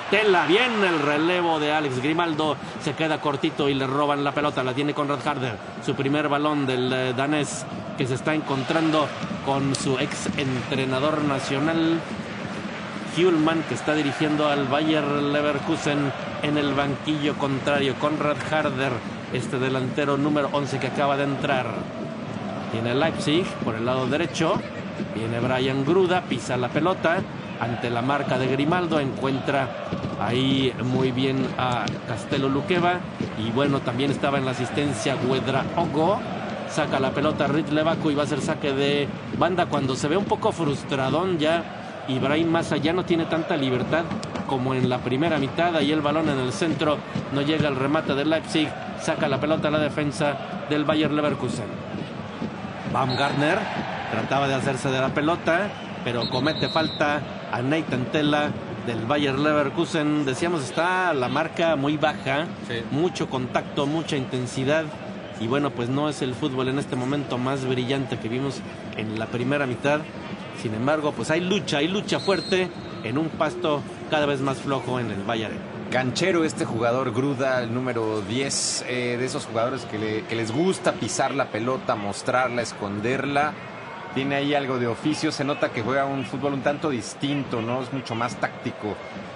Tela, bien el relevo de Alex Grimaldo, se queda cortito y le roban la pelota, la tiene Conrad Harder, su primer balón del danés que se está encontrando con su ex entrenador nacional Hjulmand, que está dirigiendo al Bayer Leverkusen en el banquillo contrario. Conrad Harder, este delantero número 11 que acaba de entrar. Tiene Leipzig por el lado derecho, viene Brian Gruda, pisa la pelota ante la marca de Grimaldo, encuentra ahí muy bien a Castello Luqueva y bueno, también estaba en la asistencia Ouedraogo, saca la pelota Rid Levaku y va a ser saque de banda cuando se ve un poco frustradón ya. Ibrahim Massa ya no tiene tanta libertad como en la primera mitad, ahí el balón en el centro, no llega el remate de Leipzig, saca la pelota a la defensa del Bayer Leverkusen. Baumgartner trataba de hacerse de la pelota, pero comete falta a Nathan Tella del Bayer Leverkusen. Decíamos, está la marca muy baja, sí, mucho contacto, mucha intensidad. Y bueno, pues no es el fútbol en este momento más brillante que vimos en la primera mitad. Sin embargo, pues hay lucha fuerte en un pasto cada vez más flojo en el Bayern. Canchero este jugador Gruda, el número 10, de esos jugadores que les gusta pisar la pelota, mostrarla, esconderla. Tiene ahí algo de oficio, se nota que juega un fútbol un tanto distinto, ¿no? Es mucho más táctico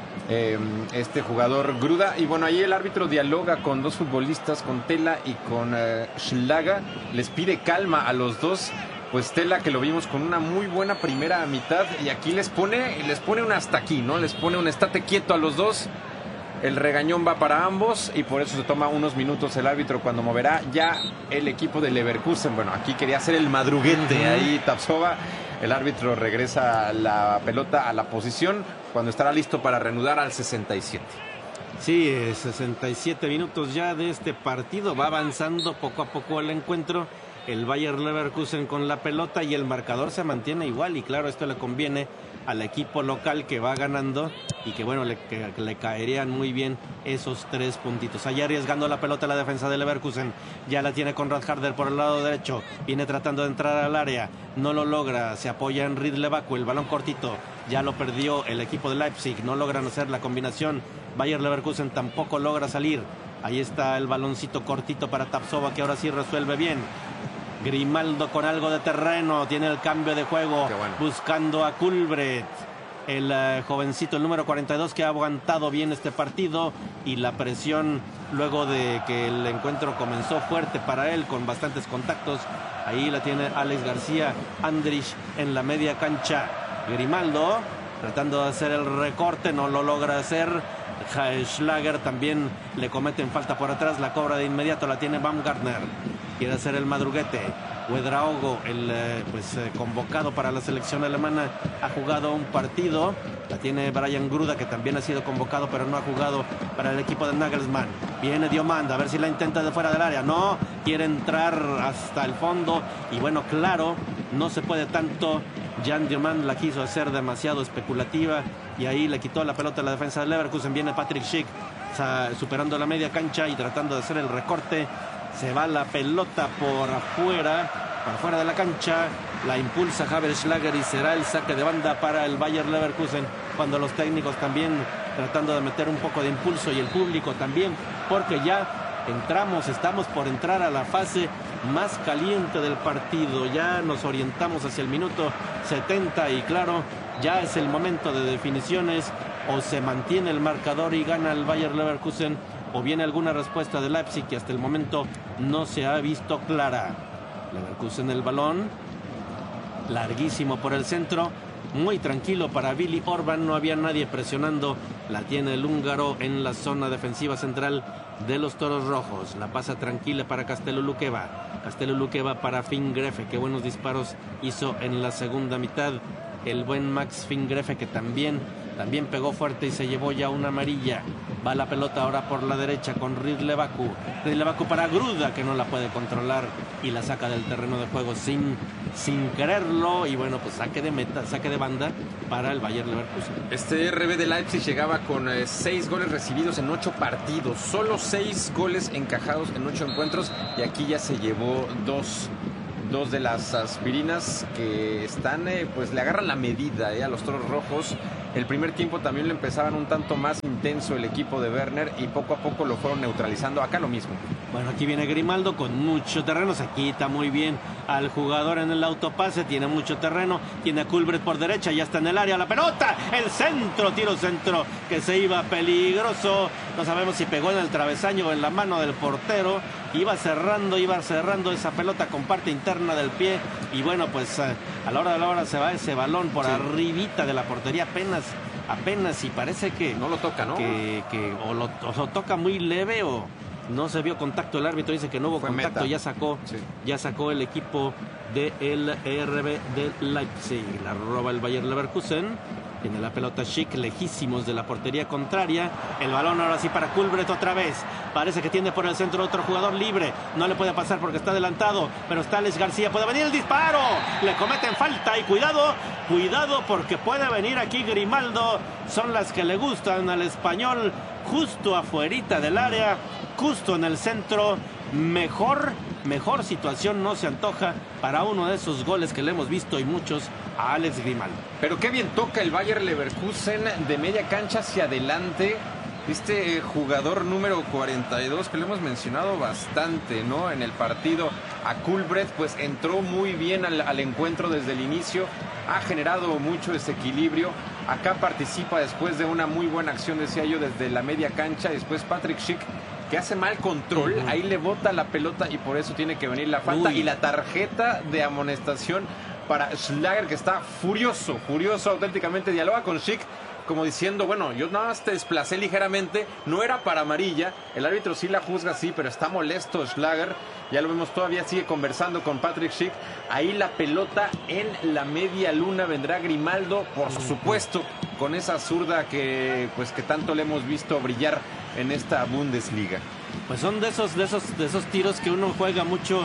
este jugador Gruda. Y bueno, ahí el árbitro dialoga con dos futbolistas, con Tella y con Schlager. Les pide calma a los dos. Pues Tella, que lo vimos con una muy buena primera mitad, y aquí les pone un hasta aquí, ¿no? Les pone un estate quieto a los dos. El regañón va para ambos y por eso se toma unos minutos el árbitro cuando moverá ya el equipo de Leverkusen. Bueno, aquí quería hacer el madruguete ahí Tapsova. El árbitro regresa la pelota a la posición cuando estará listo para reanudar al 67. Sí, 67 minutos ya de este partido. Va avanzando poco a poco el encuentro. El Bayer Leverkusen con la pelota y el marcador se mantiene igual. Y claro, esto le conviene al equipo local que va ganando y que bueno, le caerían muy bien esos 3 puntitos. Allá arriesgando la pelota la defensa de Leverkusen, ya la tiene Conrad Harder por el lado derecho, viene tratando de entrar al área, no lo logra, se apoya en Rid Levaku, el balón cortito, ya lo perdió el equipo de Leipzig, no logran hacer la combinación, Bayer Leverkusen tampoco logra salir, ahí está el baloncito cortito para Tapsova que ahora sí resuelve bien. Grimaldo con algo de terreno, tiene el cambio de juego, bueno, buscando a Kulbret, el jovencito, el número 42, que ha aguantado bien este partido y la presión luego de que el encuentro comenzó fuerte para él, con bastantes contactos. Ahí la tiene Alex García Andrich en la media cancha. Grimaldo tratando de hacer el recorte, no lo logra hacer. Schlager también le cometen falta por atrás, la cobra de inmediato, la tiene Baumgartner, quiere hacer el madruguete. Ouedraogo, el convocado para la selección alemana, ha jugado un partido, la tiene Brian Gruda, que también ha sido convocado pero no ha jugado para el equipo de Nagelsmann. Viene Diomande, a ver si la intenta de fuera del área, no, quiere entrar hasta el fondo y bueno, claro, no se puede tanto. Jan Diomande la quiso hacer demasiado especulativa y ahí le quitó la pelota a la defensa de Leverkusen. Viene Patrick Schick superando la media cancha y tratando de hacer el recorte. Se va la pelota por afuera de la cancha, la impulsa Javier Schlager y será el saque de banda para el Bayer Leverkusen, cuando los técnicos también tratando de meter un poco de impulso y el público también, porque ya estamos por entrar a la fase más caliente del partido, ya nos orientamos hacia el minuto 70 y claro, ya es el momento de definiciones, o se mantiene el marcador y gana el Bayer Leverkusen, o viene alguna respuesta de Leipzig que hasta el momento no se ha visto clara. Leverkusen el balón, larguísimo por el centro, muy tranquilo para Billy Orban, no había nadie presionando, la tiene el húngaro en la zona defensiva central de los Toros Rojos, la pasa tranquila para Castello Luqueva para Finn Grefe, qué buenos disparos hizo en la segunda mitad el buen Max Finn Grefe, que también pegó fuerte y se llevó ya una amarilla. Va la pelota ahora por la derecha con Rid Levaku para Gruda, que no la puede controlar y la saca del terreno de juego sin quererlo. Y bueno, pues saque de banda para el Bayer Leverkusen. Este RB de Leipzig llegaba con 6 goles recibidos en 8 partidos. Solo 6 goles encajados en 8 encuentros. Y aquí ya se llevó dos de las aspirinas que están, pues le agarran la medida a los Toros Rojos. El primer tiempo también lo empezaban un tanto más intenso el equipo de Werner y poco a poco lo fueron neutralizando. Acá lo mismo. Bueno, aquí viene Grimaldo con mucho terreno, se quita muy bien al jugador en el autopase, tiene mucho terreno, tiene a Culbrecht por derecha, ya está en el área, la pelota, el centro, tiro centro que se iba peligroso, no sabemos si pegó en el travesaño o en la mano del portero, iba cerrando esa pelota con parte interna del pie y bueno, pues a la hora de la hora se va ese balón por arribita de la portería apenas y parece que no lo toca, ¿no? O lo toca muy leve o no se vio contacto. El árbitro dice que no hubo contacto, ya sacó el equipo del RB de Leipzig. La roba el Bayer Leverkusen. Tiene la pelota Schick, lejísimos de la portería contraria. El balón ahora sí para Culbrecht otra vez. Parece que tiene por el centro otro jugador libre. No le puede pasar porque está adelantado. Pero está Alex García. Puede venir el disparo. Le cometen falta y cuidado porque puede venir aquí Grimaldo. Son las que le gustan al español. Justo afuerita del área. Justo en el centro. Mejor situación no se antoja para uno de esos goles que le hemos visto y muchos a Alex Grimaldo. Pero qué bien toca el Bayer Leverkusen de media cancha hacia adelante. Este jugador número 42 que lo hemos mencionado bastante, ¿no? En el partido, a Culbrecht, pues entró muy bien al encuentro desde el inicio, ha generado mucho desequilibrio. Acá participa después de una muy buena acción, decía yo, desde la media cancha. Después Patrick Schick, que hace mal control, ahí le bota la pelota y por eso tiene que venir la falta y la tarjeta de amonestación para Schlager, que está furioso auténticamente, dialoga con Schick como diciendo, bueno, yo nada más te desplacé ligeramente, no era para amarilla, el árbitro sí la juzga, sí, pero está molesto Schlager, ya lo vemos, todavía sigue conversando con Patrick Schick, ahí la pelota en la media luna, vendrá Grimaldo, por supuesto, con esa zurda que tanto le hemos visto brillar en esta Bundesliga. Pues son de esos tiros que uno juega mucho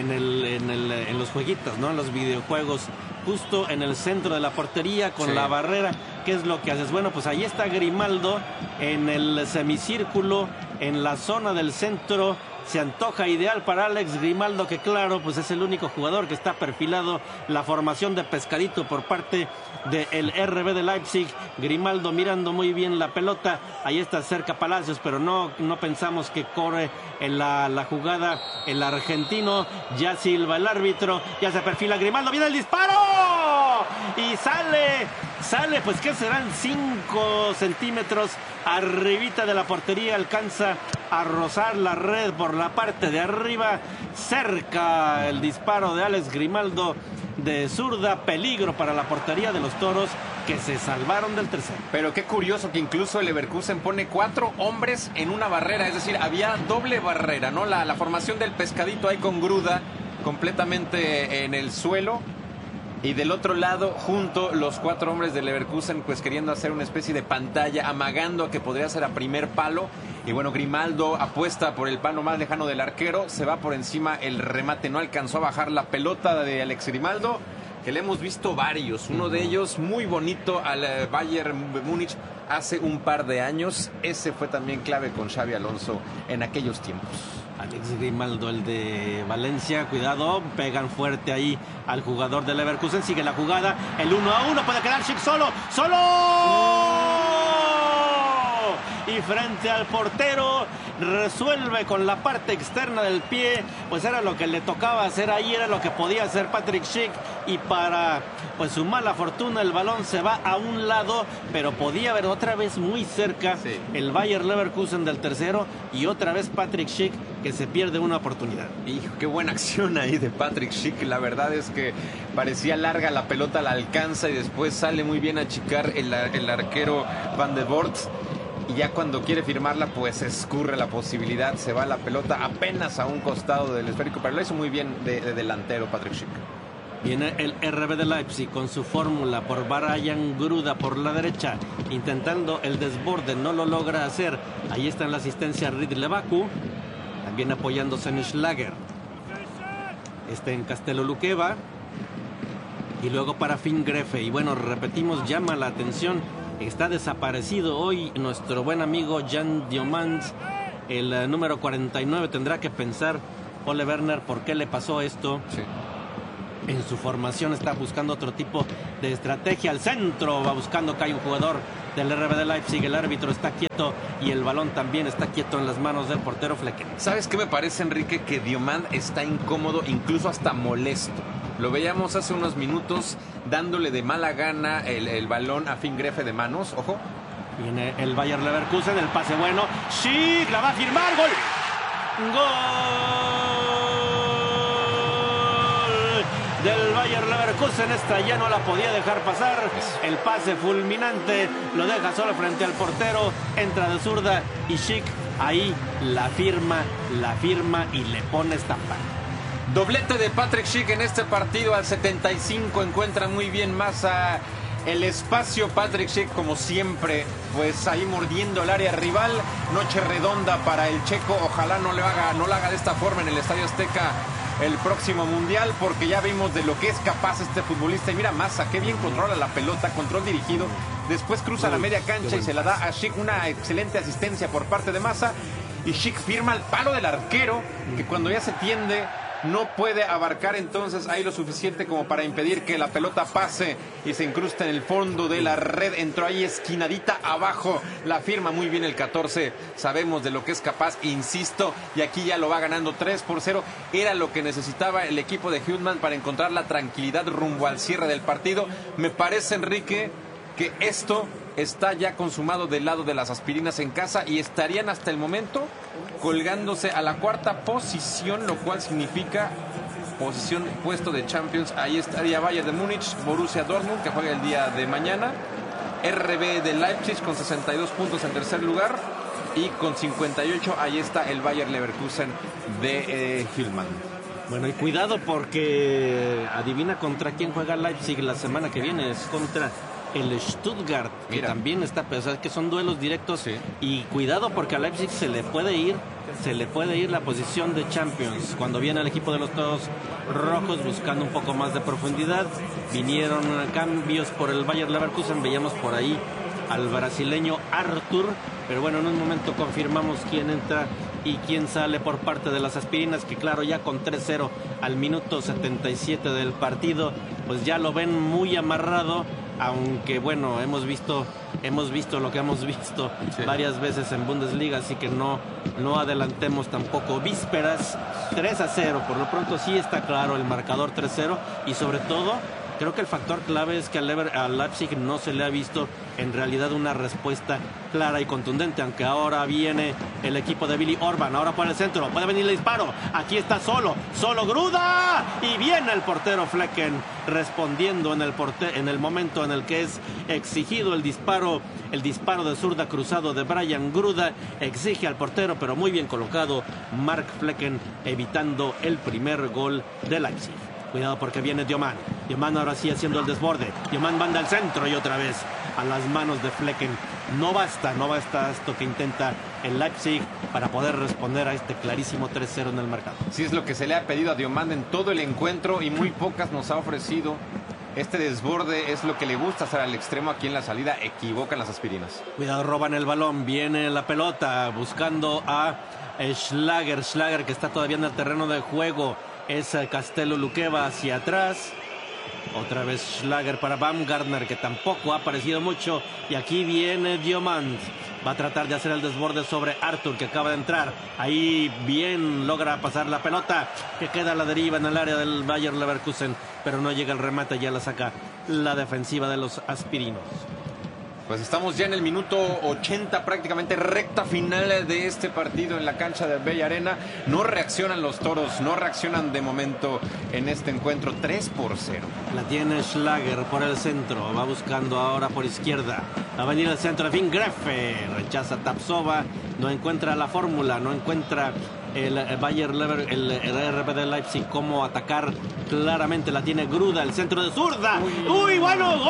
en los jueguitos, ¿no? En los videojuegos, justo en el centro de la portería con la barrera. ¿Qué es lo que haces? Bueno, pues ahí está Grimaldo en el semicírculo, en la zona del centro. Se antoja ideal para Alex Grimaldo, que claro, pues es el único jugador que está perfilado. La formación de pescadito por parte del RB de Leipzig. Grimaldo mirando muy bien la pelota. Ahí está cerca Palacios, pero no pensamos que corre en la jugada el argentino. Ya silba el árbitro, ya se perfila Grimaldo. ¡Viene el disparo! Y sale, pues que serán 5 centímetros arribita de la portería. Alcanza a rozar la red por la parte de arriba. Cerca el disparo de Alex Grimaldo de zurda. Peligro para la portería de los Toros, que se salvaron del tercero. Pero qué curioso que incluso el Leverkusen pone 4 hombres en una barrera. Es decir, había doble barrera, ¿no? La formación del pescadito ahí con Gruda completamente en el suelo. Y del otro lado, junto los 4 hombres del Leverkusen, pues queriendo hacer una especie de pantalla, amagando a que podría ser a primer palo. Y bueno, Grimaldo apuesta por el palo más lejano del arquero, se va por encima el remate, no alcanzó a bajar la pelota de Alex Grimaldo, que le hemos visto varios. Uno de ellos muy bonito al Bayern Múnich hace un par de años. Ese fue también clave con Xabi Alonso en aquellos tiempos. Alex Grimaldo, el de Valencia, cuidado, pegan fuerte ahí al jugador de Leverkusen, sigue la jugada, el 1-1, puede quedar Schick solo, y frente al portero resuelve con la parte externa del pie, pues era lo que le tocaba hacer ahí, era lo que podía hacer Patrick Schick, y para pues su mala fortuna el balón se va a un lado, pero podía haber otra vez muy cerca el Bayer Leverkusen del tercero, y otra vez Patrick Schick que se pierde una oportunidad. Hijo, qué buena acción ahí de Patrick Schick. La verdad es que parecía larga, la pelota la alcanza y después sale muy bien a achicar el arquero Van de Voort. Y ya cuando quiere firmarla, pues escurre la posibilidad, se va la pelota apenas a un costado del esférico, pero lo hizo muy bien de delantero Patrick Schick. Viene el RB de Leipzig con su fórmula por Brian Gruda por la derecha, intentando el desborde, no lo logra hacer. Ahí está en la asistencia Ridley Baku, también apoyándose en Schlager. Está en Castello Luqueva. Y luego para Finn Grefe. Y bueno, repetimos, llama la atención. Está desaparecido hoy nuestro buen amigo Jan Diomans. El número 49 tendrá que pensar Ole Werner por qué le pasó esto. Sí. en su formación está buscando otro tipo de estrategia. Al centro va buscando que hay un jugador del RB de Leipzig. El árbitro está quieto y el balón también está quieto en las manos del portero Flecken. ¿Sabes qué me parece, Enrique? Que Diomand está incómodo, incluso hasta molesto. Lo veíamos hace unos minutos dándole de mala gana el balón a Finn Grefe de manos. Ojo. Viene el Bayer Leverkusen, el pase bueno. Schick la va a firmar. ¡Gol! ¡Gol! Del Bayer Leverkusen. Esta ya no la podía dejar pasar. El pase fulminante lo deja solo frente al portero. Entra de zurda y Schick ahí la firma y le pone estampa. Doblete de Patrick Schick en este partido. Al 75 encuentra muy bien Massa el espacio. Patrick Schick, como siempre, pues ahí mordiendo el área rival. Noche redonda para el checo. Ojalá no la haga de esta forma en el Estadio Azteca el próximo Mundial, porque ya vimos de lo que es capaz este futbolista. Y mira Massa, qué bien controla la pelota, control dirigido. Después cruza la media cancha y se la da a Schick. Una excelente asistencia por parte de Massa. Y Schick firma el palo del arquero, que cuando ya se tiende no puede abarcar entonces ahí lo suficiente como para impedir que la pelota pase y se incruste en el fondo de la red. Entró ahí esquinadita abajo, la firma muy bien el 14. Sabemos de lo que es capaz, insisto, y aquí ya lo va ganando 3-0. Era lo que necesitaba el equipo de Hüttmann para encontrar la tranquilidad rumbo al cierre del partido. Me parece, Enrique, que esto está ya consumado del lado de las aspirinas en casa y estarían hasta el momento colgándose a la cuarta posición, lo cual significa puesto de Champions. Ahí estaría Bayern de Múnich, Borussia Dortmund, que juega el día de mañana, RB de Leipzig con 62 puntos en tercer lugar, y con 58 ahí está el Bayer Leverkusen de Hüttmann. Bueno, y cuidado porque adivina contra quién juega Leipzig la semana que viene. Es contra el Stuttgart, que Mira, también está, o sea, que son duelos directos. Sí. Y cuidado porque a Leipzig se le puede ir la posición de Champions. Cuando viene el equipo de los Toros Rojos buscando un poco más de profundidad, vinieron cambios por el Bayer Leverkusen. Veíamos por ahí al brasileño Arthur, pero bueno, en un momento confirmamos quién entra y quién sale por parte de las aspirinas, que claro, ya con 3-0 al minuto 77 del partido, pues ya lo ven muy amarrado. Aunque bueno, hemos visto lo que hemos visto varias veces en Bundesliga, así que no adelantemos tampoco vísperas. 3-0, por lo pronto sí está claro el marcador 3-0, y sobre todo creo que el factor clave es que al Leipzig no se le ha visto en realidad una respuesta clara y contundente, aunque ahora viene el equipo de Billy Orban, ahora por el centro, puede venir el disparo, aquí está solo Gruda, y viene el portero Flecken respondiendo en el momento en el que es exigido el disparo de zurda cruzado de Brian Gruda, exige al portero, pero muy bien colocado Mark Flecken, evitando el primer gol de Leipzig. Cuidado porque viene Diomand ahora sí haciendo el desborde. Diomand manda al centro y otra vez a las manos de Flecken. No basta esto que intenta el Leipzig para poder responder a este clarísimo 3-0 en el marcador. Sí, es lo que se le ha pedido a Diomand en todo el encuentro y muy pocas nos ha ofrecido. Este desborde es lo que le gusta hacer al extremo. Aquí en la salida equivocan las aspirinas. Cuidado, roban el balón, viene la pelota buscando a Schlager que está todavía en el terreno de juego. Es Castelo Luqueva hacia atrás. Otra vez Schlager para Baumgartner, que tampoco ha aparecido mucho. Y aquí viene Diomand. Va a tratar de hacer el desborde sobre Arthur, que acaba de entrar. Ahí bien logra pasar la pelota, que queda a la deriva en el área del Bayer Leverkusen. Pero no llega el remate, ya la saca la defensiva de los aspirinos. Pues estamos ya en el minuto 80, prácticamente recta final de este partido en la cancha de Bella Arena. No reaccionan los toros, no reaccionan de momento en este encuentro. 3-0. La tiene Schlager por el centro, va buscando ahora por izquierda. Va a venir el centro de Finn Grefe, rechaza Tapsova, no encuentra la fórmula, no encuentra el Bayer Leverkusen, el RB de Leipzig cómo atacar claramente. La tiene Gruda, el centro de zurda. ¡Uy, bueno!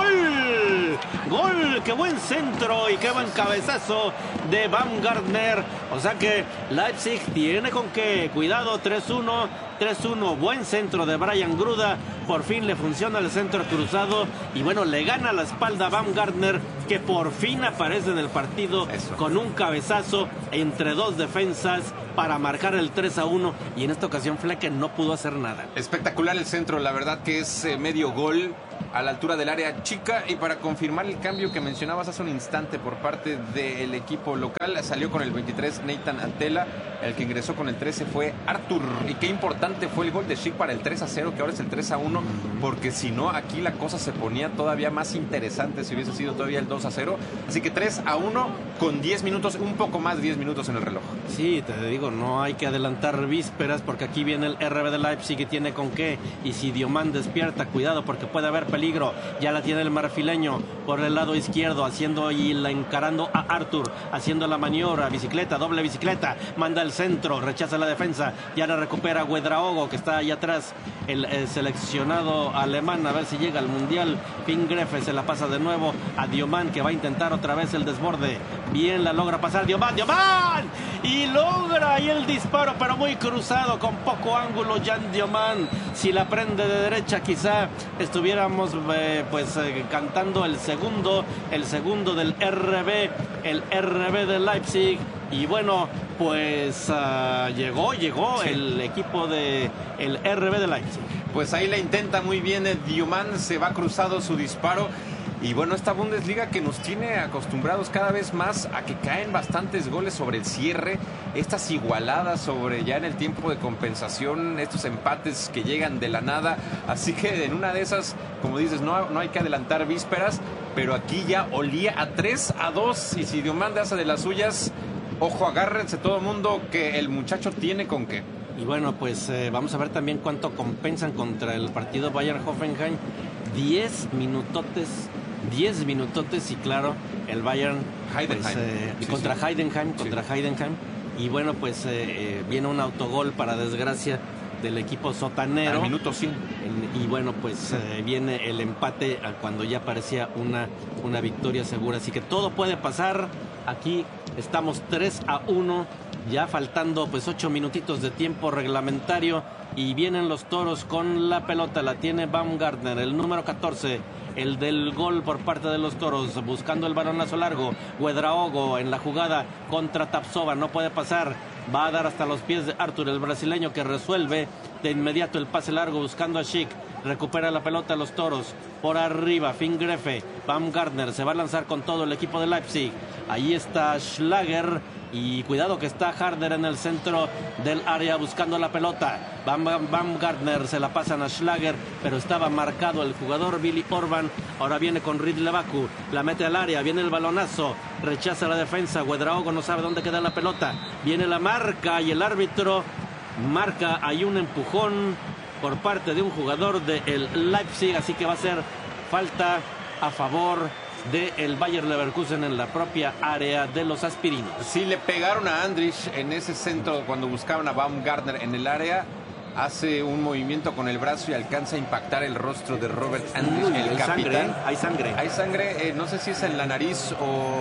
¡Gol! ¡Qué buen centro y qué buen cabezazo de Baumgartner! O sea que Leipzig tiene con qué. Cuidado, 3-1, buen centro de Brian Gruda. Por fin le funciona el centro cruzado y bueno, le gana la espalda a Baumgartner, que por fin aparece en el partido. Con un cabezazo entre dos defensas. para marcar el 3-1 y en esta ocasión Flecken no pudo hacer nada. Espectacular el centro, la verdad que es medio gol a la altura del área chica. Y para confirmar el cambio que mencionabas hace un instante por parte del equipo local, salió con el 23 Nathan Antela, el que ingresó con el 13 fue Arthur. Y qué importante fue el gol de Schick para el 3-0, que ahora es el 3-1, porque si no, aquí la cosa se ponía todavía más interesante si hubiese sido todavía el 2-0. Así que 3-1 con 10 minutos, un poco más de 10 minutos en el reloj. Sí, te digo, no hay que adelantar vísperas porque aquí viene el RB de Leipzig y tiene con qué. Y si Diomand despierta, cuidado porque puede haber peligro. Ya la tiene el marfileño por el lado izquierdo, haciendo y la encarando a Arthur, haciendo la maniobra, bicicleta, doble bicicleta, manda el centro, rechaza la defensa, ya la recupera Ouedraogo, que está ahí atrás, el seleccionado alemán, a ver si llega al Mundial. Finn Grefe se la pasa de nuevo a Diomand, que va a intentar otra vez el desborde. Bien la logra pasar Diomand, y logra ahí el disparo, pero muy cruzado, con poco ángulo. Jan Diomand, si la prende de derecha, quizá estuviéramos cantando el segundo del RB, el RB de Leipzig. Y bueno, pues llegó sí, el equipo de el RB de Leipzig. Pues ahí la intenta muy bien Diomand, se va cruzado su disparo. Y bueno, esta Bundesliga que nos tiene acostumbrados cada vez más a que caen bastantes goles sobre el cierre, estas igualadas sobre ya en el tiempo de compensación, estos empates que llegan de la nada. Así que en una de esas, como dices, no hay que adelantar vísperas, pero aquí ya olía a 3-2 y si Diomand hace de las suyas, ojo, agárrense todo el mundo que el muchacho tiene con qué. Y bueno, pues vamos a ver también cuánto compensan contra el partido Bayern-Hoffenheim. 10 minutotes y claro, el Bayern contra Heidenheim. Y bueno, pues viene un autogol para desgracia del equipo sotanero. Al minuto 100. Y bueno, pues viene el empate cuando ya parecía una victoria segura. Así que todo puede pasar. Aquí estamos 3-1, ya faltando pues 8 minutitos de tiempo reglamentario. Y vienen los toros con la pelota, la tiene Baumgartner, el número 14, el del gol por parte de los toros, buscando el balonazo largo. Ouedraogo en la jugada contra Tapsova, no puede pasar, va a dar hasta los pies de Arthur, el brasileño, que resuelve de inmediato el pase largo buscando a Schick. Recupera la pelota los toros, por arriba Finn Grefe, Baumgartner se va a lanzar con todo el equipo de Leipzig. Ahí está Schlager y cuidado que está Harder en el centro del área buscando la pelota. Baumgartner se la pasan a Schlager, pero estaba marcado el jugador Billy Orban. Ahora viene con Ridlebaku, la mete al área, viene el balonazo, rechaza la defensa. Ouedraogo no sabe dónde queda la pelota, viene la marca y el árbitro marca ahí un empujón por parte de un jugador del Leipzig, así que va a ser falta a favor del Bayer Leverkusen en la propia área de los aspirinos. Sí, le pegaron a Andrich en ese centro cuando buscaban a Baumgartner en el área. Hace un movimiento con el brazo y alcanza a impactar el rostro de Robert Andrich, el capitán. Hay sangre. Hay sangre, no sé si es en la nariz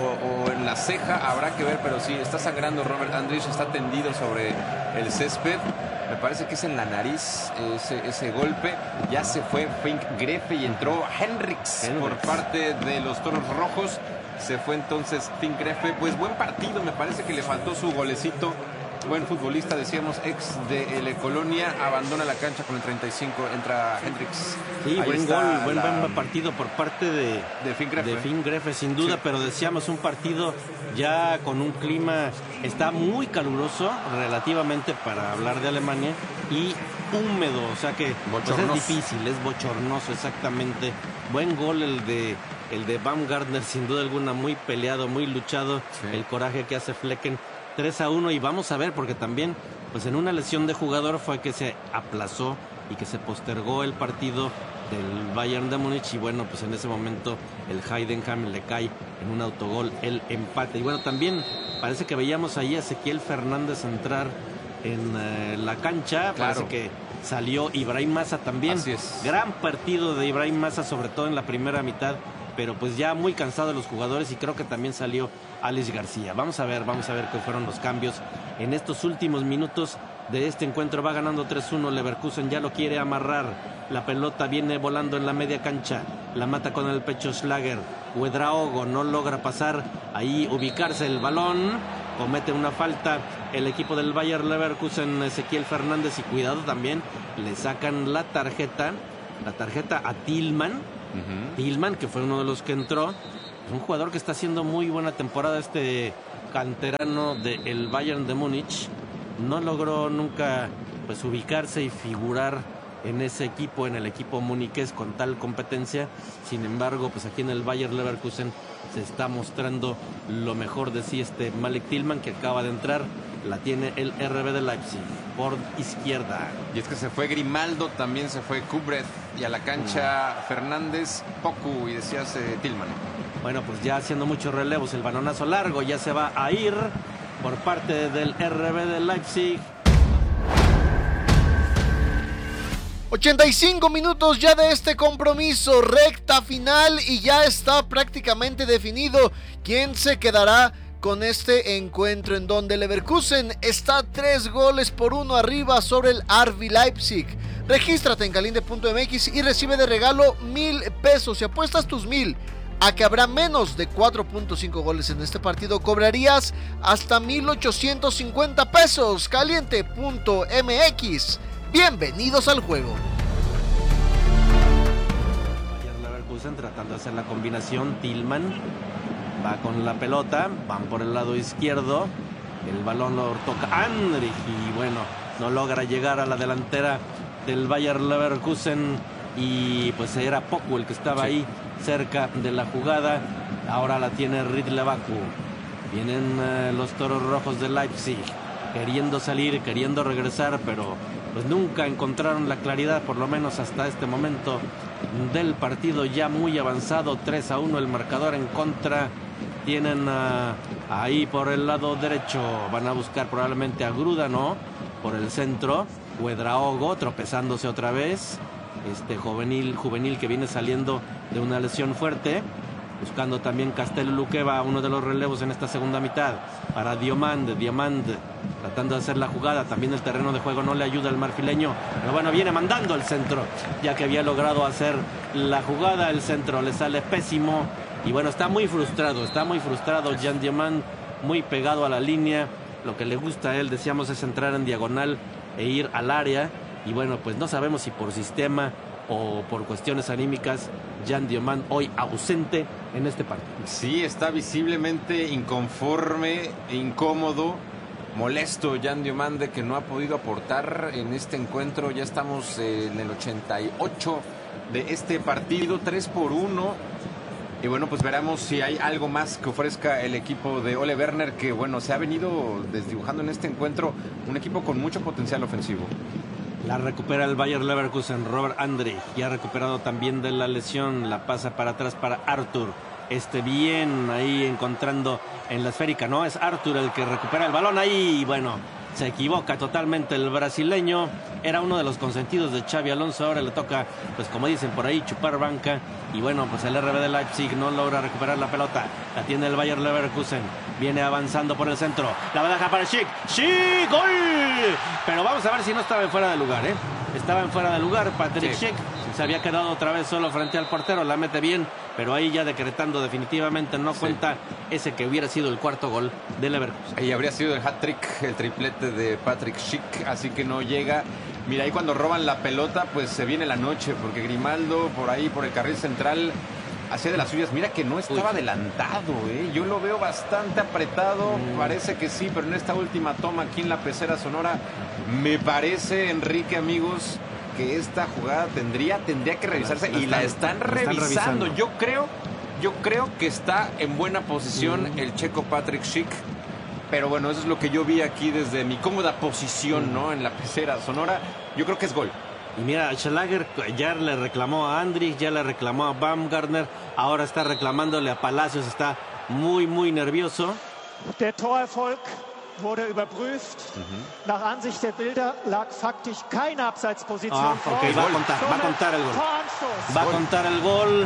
o en la ceja, habrá que ver, pero sí, está sangrando Robert Andrich, está tendido sobre el césped. Me parece que es en la nariz ese golpe. Ya se fue Fink Grefe y entró Henriks por parte de los Toros Rojos. Se fue entonces Fink Grefe. Pues buen partido, me parece que le faltó su golecito. Buen futbolista, decíamos, ex de Colonia, abandona la cancha con el 35, entra Henriks. Sí, buen gol, buen partido por parte de Finn Grefe, sin duda, sí. Pero decíamos un partido ya con un clima, está muy caluroso relativamente para hablar de Alemania y húmedo, o sea que pues es difícil, es bochornoso exactamente. Buen gol el de Baumgartner, sin duda alguna, muy peleado, muy luchado, sí. El coraje que hace Flecken. 3-1 y vamos a ver porque también pues en una lesión de jugador fue que se aplazó y que se postergó el partido del Bayern de Múnich y bueno, pues en ese momento el Heidenheim le cae en un autogol el empate. Y bueno, también parece que veíamos ahí a Ezequiel Fernández entrar en la cancha, claro. Parece que salió Ibrahim Massa también. Así es. Gran partido de Ibrahim Massa, sobre todo en la primera mitad, pero pues ya muy cansado de los jugadores y creo que también salió Alex García. Vamos a ver qué fueron los cambios en estos últimos minutos de este encuentro. Va ganando 3-1 Leverkusen, ya lo quiere amarrar. La pelota viene volando en la media cancha, la mata con el pecho Schlager. Ouedraogo no logra pasar, ahí ubicarse el balón, comete una falta el equipo del Bayer Leverkusen, Ezequiel Fernández, y cuidado también, le sacan la tarjeta a Tillman. Tillman, que fue uno de los que entró, un jugador que está haciendo muy buena temporada, este canterano del Bayern de Múnich. No logró nunca pues ubicarse y figurar en ese equipo, en el equipo muniqués con tal competencia. Sin embargo, pues aquí en el Bayer Leverkusen se está mostrando lo mejor de sí este Malik Tillman, que acaba de entrar. La tiene el RB de Leipzig por izquierda. Y es que se fue Grimaldo, también se fue Kubret, y a la cancha Fernández, Poku, y decías Tillman. Bueno, pues ya haciendo muchos relevos, el balonazo largo ya se va a ir por parte del RB de Leipzig. 85 minutos ya de este compromiso, recta final, y ya está prácticamente definido quién se quedará con este encuentro, en donde Leverkusen está 3-1 arriba sobre el RB Leipzig. Regístrate en caliente.mx y recibe de regalo 1,000 pesos. Si apuestas tus 1,000 a que habrá menos de 4.5 goles en este partido, cobrarías hasta 1,850 pesos. Caliente.mx. Bienvenidos al juego. Bayer Leverkusen tratando de hacer la combinación. Tillman va con la pelota, van por el lado izquierdo, el balón lo toca Andrich y bueno, no logra llegar a la delantera del Bayer Leverkusen, y pues era Poku el que estaba ahí cerca de la jugada. Ahora la tiene Riedle Baku. Vienen los toros rojos de Leipzig queriendo salir, queriendo regresar, pero pues nunca encontraron la claridad, por lo menos hasta este momento del partido, ya muy avanzado. 3-1 el marcador en contra. Tienen ahí por el lado derecho, van a buscar probablemente a Gruda, ¿no? Por el centro, Ouedraogo tropezándose otra vez, este juvenil que viene saliendo de una lesión fuerte. Buscando también Castello Luqueva, uno de los relevos en esta segunda mitad, para Diomande, tratando de hacer la jugada. También el terreno de juego no le ayuda al marfileño, pero bueno, viene mandando el centro, ya que había logrado hacer la jugada. El centro le sale pésimo, y bueno, está muy frustrado Jan Diomande, muy pegado a la línea. Lo que le gusta a él, decíamos, es entrar en diagonal e ir al área, y bueno, pues no sabemos si por sistema o por cuestiones anímicas, Jan Diomande hoy ausente en este partido. Sí, está visiblemente inconforme, incómodo, molesto Jan Diomande, que no ha podido aportar en este encuentro. Ya estamos en el 88 de este partido, 3-1. Y bueno, pues veremos si hay algo más que ofrezca el equipo de Ole Werner, que bueno, se ha venido desdibujando en este encuentro, un equipo con mucho potencial ofensivo. La recupera el Bayer Leverkusen, Robert Andrich, ya ha recuperado también de la lesión, la pasa para atrás para Arthur. Bien ahí encontrando en la esférica, ¿no? Es Arthur el que recupera el balón ahí, y bueno, se equivoca totalmente el brasileño. Era uno de los consentidos de Xabi Alonso, ahora le toca, pues como dicen por ahí, chupar banca. Y bueno, pues el RB de Leipzig no logra recuperar la pelota, la tiene el Bayer Leverkusen, viene avanzando por el centro, la va a dejar para Schick, ¡gol! Pero vamos a ver si no estaba en fuera de lugar, estaba en fuera de lugar. Patrick Schick se había quedado otra vez solo frente al portero, la mete bien, pero ahí ya decretando definitivamente no cuenta ese que hubiera sido el cuarto gol de Leverkusen. Y habría sido el hat-trick, el triplete de Patrick Schick, así que no llega. Mira, ahí cuando roban la pelota, pues se viene la noche, porque Grimaldo por ahí, por el carril central, hacía de las suyas. Mira que no estaba adelantado, yo lo veo bastante apretado, parece que sí, pero en esta última toma aquí en la pecera Sonora, me parece, Enrique, amigos, que esta jugada tendría que revisarse, y la están revisando. Yo creo que está en buena posición el checo Patrick Schick. Pero bueno, eso es lo que yo vi aquí desde mi cómoda posición, ¿no? En la pecera Sonora. Yo creo que es gol. Y mira, Schlager ya le reclamó a Andrich, ya le reclamó a Baumgartner, ahora está reclamándole a Palacios, está muy, muy nervioso. Der Torerfolg wurde überprüft. Nach Ansicht der Bilder lag faktisch keine Abseitsposition vor. Va a contar el gol. Va a contar el gol.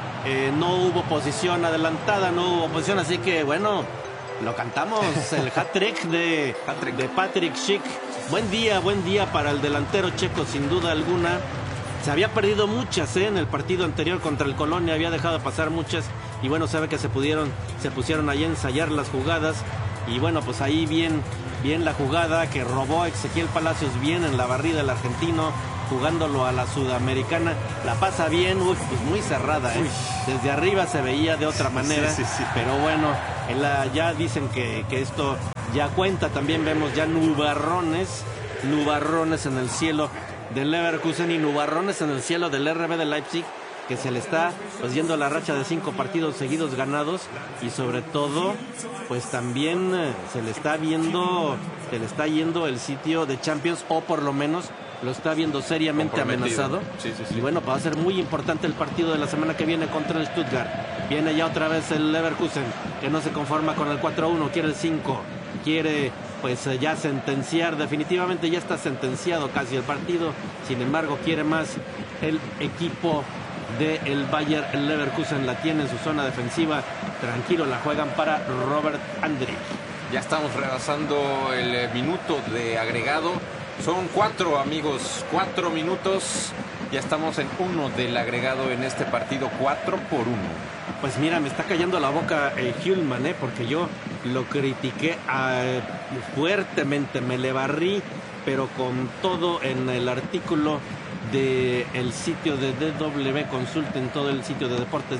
No hubo posición adelantada, no hubo posición, así que bueno, lo cantamos, el hat-trick de Patrick Schick. Buen día para el delantero checo, sin duda alguna. Se había perdido muchas en el partido anterior contra el Colonia, había dejado pasar muchas, y bueno, sabe que se pusieron ahí a ensayar las jugadas, y bueno, pues ahí bien bien la jugada que robó Ezequiel Palacios, bien en la barrida el argentino, jugándolo a la sudamericana, la pasa bien, pues muy cerrada, desde arriba se veía de otra manera, sí. Pero bueno, ya dicen que esto ya cuenta, también vemos ya nubarrones en el cielo del Leverkusen y nubarrones en el cielo del RB de Leipzig, que se le está pues yendo la racha de 5 partidos seguidos ganados, y sobre todo pues también se le está yendo el sitio de Champions, o por lo menos lo está viendo seriamente amenazado. Sí. Y bueno, va a ser muy importante el partido de la semana que viene contra el Stuttgart. Viene ya otra vez el Leverkusen, que no se conforma con el 4-1, quiere el 5, quiere pues ya sentenciar, definitivamente ya está sentenciado casi el partido, sin embargo quiere más el equipo del Bayer Leverkusen, la tiene en su zona defensiva, tranquilo, la juegan para Robert Andrich. Ya estamos rebasando el minuto de agregado, son 4 amigos, 4 minutos, ya estamos en 1 del agregado en este partido, 4-1. Pues mira, me está callando la boca Hjulman, porque yo lo critiqué fuertemente, me le barrí, pero con todo en el artículo del sitio de DW, consulten todo el sitio de deportes,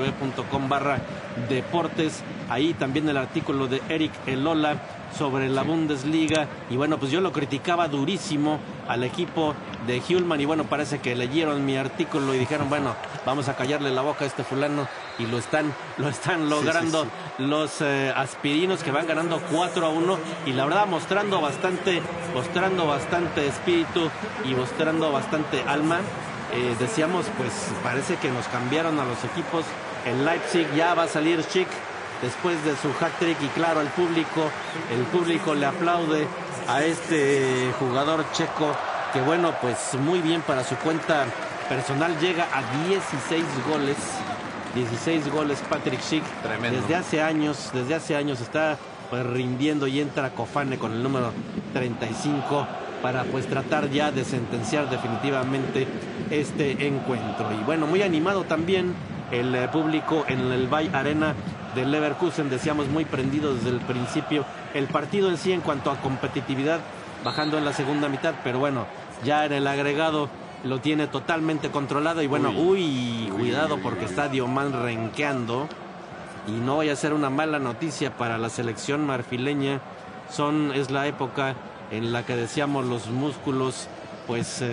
dw.com/deportes, ahí también el artículo de Eric Elola sobre la Bundesliga, y bueno, pues yo lo criticaba durísimo al equipo de Hjulman, y bueno, parece que leyeron mi artículo y dijeron, bueno, vamos a callarle la boca a este fulano, y lo están logrando. Los aspirinos, que van ganando 4-1, y la verdad mostrando bastante espíritu y mostrando bastante alma. Decíamos, pues parece que nos cambiaron a los equipos. El Leipzig ya va a salir Schick después de su hat-trick, y claro, el público le aplaude a este jugador checo, que bueno, pues muy bien para su cuenta personal, llega a 16 goles Patrick Schick. Tremendo. Desde hace años está pues rindiendo, y entra Kofane con el número 35 para pues tratar ya de sentenciar definitivamente este encuentro. Y bueno, muy animado también el público en el Bay Arena del Leverkusen, decíamos muy prendido desde el principio. El partido en sí, en cuanto a competitividad, bajando en la segunda mitad, pero bueno, ya en el agregado lo tiene totalmente controlado. Y bueno, cuidado, porque está Dioman renqueando, y no vaya a ser una mala noticia para la selección marfileña. Es la época en la que decíamos los músculos pues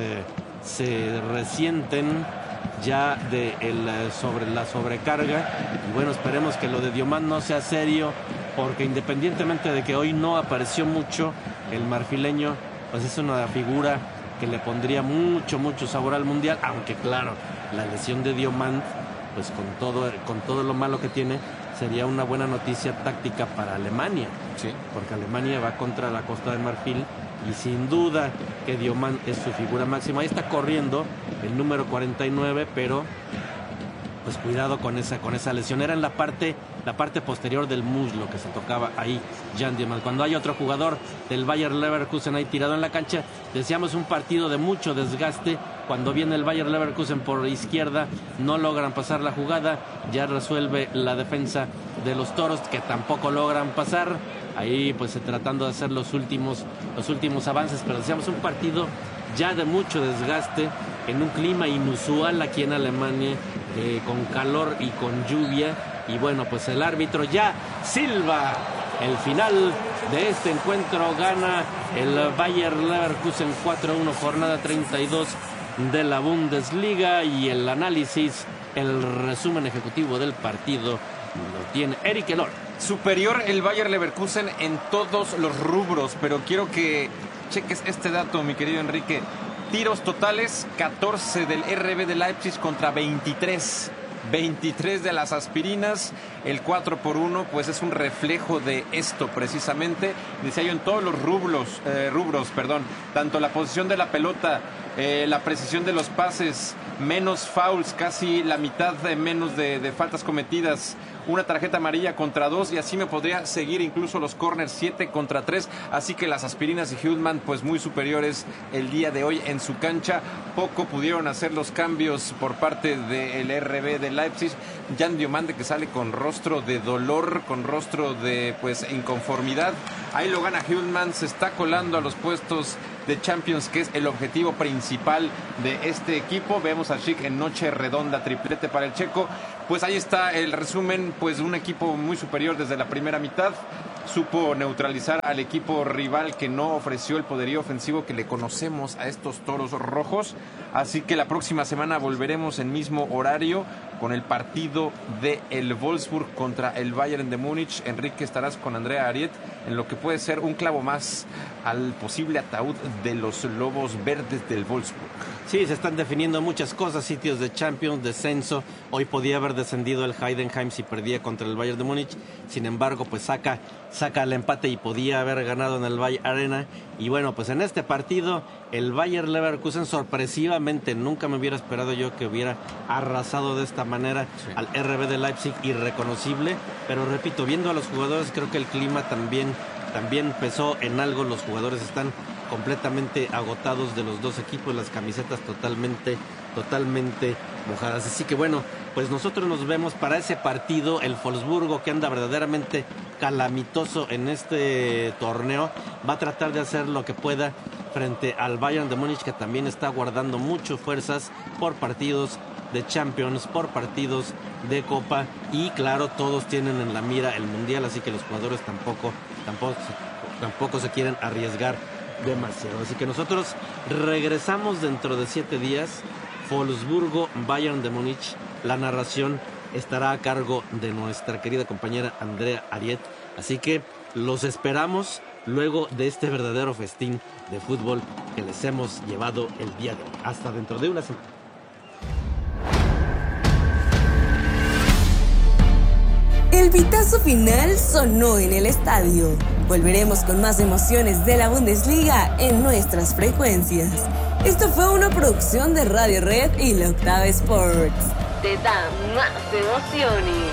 se resienten ya de la sobrecarga, y bueno, esperemos que lo de Dioman no sea serio, porque independientemente de que hoy no apareció mucho, el marfileño pues es una figura que le pondría mucho sabor al mundial, aunque claro, la lesión de Dioman, pues con todo lo malo que tiene, sería una buena noticia táctica para Alemania, sí, porque Alemania va contra la Costa de Marfil, y sin duda que Dioman es su figura máxima. Ahí está corriendo el número 49, pero pues cuidado con esa lesión. Era en la parte posterior del muslo que se tocaba ahí Jan Dioman. Cuando hay otro jugador del Bayer Leverkusen ahí tirado en la cancha, decíamos un partido de mucho desgaste. Cuando viene el Bayer Leverkusen por izquierda, no logran pasar la jugada, ya resuelve la defensa de los toros, que tampoco logran pasar. Ahí pues tratando de hacer los últimos avances, pero decíamos un partido ya de mucho desgaste, en un clima inusual aquí en Alemania, con calor y con lluvia. Y bueno, pues el árbitro ya silba el final de este encuentro. Gana el Bayer Leverkusen 4-1, jornada 32 de la Bundesliga. Y el análisis, el resumen ejecutivo del partido lo tiene Eric Elor. Superior el Bayer Leverkusen en todos los rubros, pero quiero que cheques este dato, mi querido Enrique. Tiros totales, 14 del RB de Leipzig contra 23 de las aspirinas. El 4-1 pues es un reflejo de esto precisamente. Decía yo, en todos los rubros, tanto la posición de la pelota, la precisión de los pases, menos fouls, casi la mitad de menos de faltas cometidas, una tarjeta amarilla contra 2, y así me podría seguir, incluso los corners 7 contra 3, así que las aspirinas y Hjulman pues muy superiores el día de hoy en su cancha. Poco pudieron hacer los cambios por parte del RB de Leipzig. Jan Dioman, que sale con rostro de dolor, con rostro de pues inconformidad, Ahí lo gana Hillman, se está colando a los puestos de Champions, que es el objetivo principal de este equipo. Vemos a Schick en noche redonda, triplete para el checo. Pues ahí está el resumen, pues un equipo muy superior desde la primera mitad. Supo neutralizar al equipo rival que no ofreció el poderío ofensivo que le conocemos a estos toros rojos. Así que la próxima semana volveremos en mismo horario con el partido de el Wolfsburg contra el Bayern de Múnich. Enrique, estarás con Andrea Ariet en lo que puede ser un clavo más al posible ataúd de los Lobos Verdes del Wolfsburg. Sí, se están definiendo muchas cosas, sitios de Champions, descenso. Hoy podía haber descendido el Heidenheim si perdía contra el Bayern de Múnich. Sin embargo, pues saca el empate y podía haber ganado en el Bayer Arena. Y bueno, pues en este partido el Bayer Leverkusen sorpresivamente, nunca me hubiera esperado yo que hubiera arrasado de esta manera al RB de Leipzig, irreconocible. Pero repito, viendo a los jugadores, creo que el clima también pesó en algo. Los jugadores están completamente agotados de los dos equipos, las camisetas totalmente mojadas. Así que bueno, pues nosotros nos vemos para ese partido. El Wolfsburgo, que anda verdaderamente calamitoso en este torneo, va a tratar de hacer lo que pueda frente al Bayern de Múnich, que también está guardando muchas fuerzas por partidos de Champions, por partidos de Copa, y claro, todos tienen en la mira el Mundial, así que los jugadores tampoco se quieren arriesgar demasiado. Así que nosotros regresamos dentro de 7 días. Wolfsburgo, Bayern de Múnich. La narración estará a cargo de nuestra querida compañera Andrea Ariet. Así que los esperamos luego de este verdadero festín de fútbol que les hemos llevado el día de hoy. Hasta dentro de una semana. El pitazo final sonó en el estadio. Volveremos con más emociones de la Bundesliga en nuestras frecuencias. Esto fue una producción de Radio Red y La Octava Sports. Te da más emociones.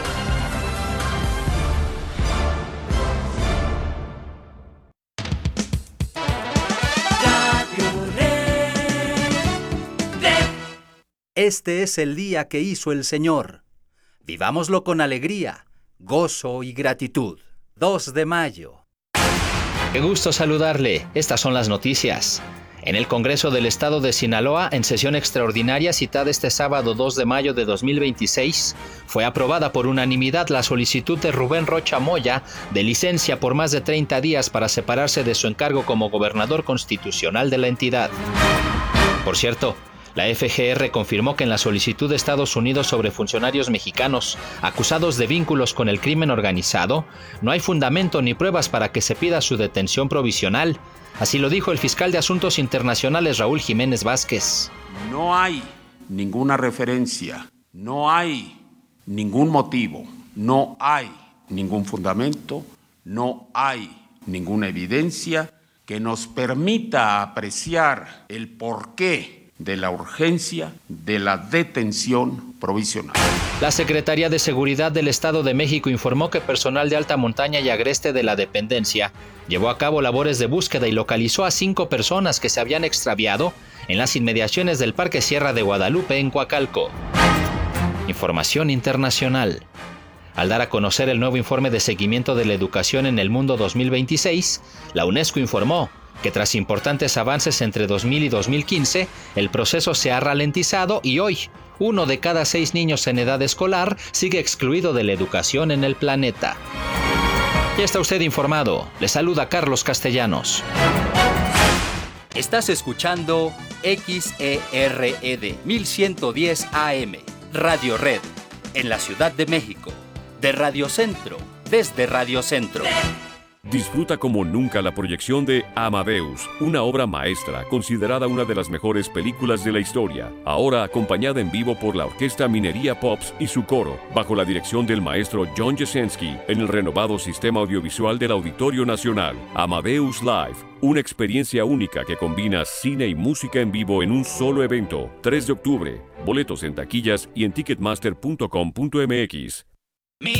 Este es el día que hizo el Señor. Vivámoslo con alegría, gozo y gratitud. 2 de mayo. Qué gusto saludarle. Estas son las noticias. En el Congreso del Estado de Sinaloa, en sesión extraordinaria citada este sábado 2 de mayo de 2026, fue aprobada por unanimidad la solicitud de Rubén Rocha Moya de licencia por más de 30 días para separarse de su encargo como gobernador constitucional de la entidad. Por cierto, la FGR confirmó que en la solicitud de Estados Unidos sobre funcionarios mexicanos acusados de vínculos con el crimen organizado, no hay fundamento ni pruebas para que se pida su detención provisional. Así lo dijo el fiscal de Asuntos Internacionales Raúl Jiménez Vázquez. No hay ninguna referencia, no hay ningún motivo, no hay ningún fundamento, no hay ninguna evidencia que nos permita apreciar el porqué de la urgencia de la detención provisional. La Secretaría de Seguridad del Estado de México informó que personal de alta montaña y agreste de la dependencia llevó a cabo labores de búsqueda y localizó a 5 personas que se habían extraviado en las inmediaciones del Parque Sierra de Guadalupe en Coacalco. Información internacional. Al dar a conocer el nuevo informe de seguimiento de la educación en el mundo 2026, la UNESCO informó que tras importantes avances entre 2000 y 2015, el proceso se ha ralentizado y hoy, 1 de cada 6 niños en edad escolar sigue excluido de la educación en el planeta. Ya está usted informado. Le saluda Carlos Castellanos. Estás escuchando XERED 1110 AM, Radio Red, en la Ciudad de México. De Radio Centro, desde Radio Centro. Disfruta como nunca la proyección de Amadeus, una obra maestra considerada una de las mejores películas de la historia, ahora acompañada en vivo por la Orquesta Minería Pops y su coro, bajo la dirección del maestro John Jasenski, en el renovado sistema audiovisual del Auditorio Nacional. Amadeus Live, una experiencia única que combina cine y música en vivo en un solo evento. 3 de octubre, boletos en taquillas y en ticketmaster.com.mx.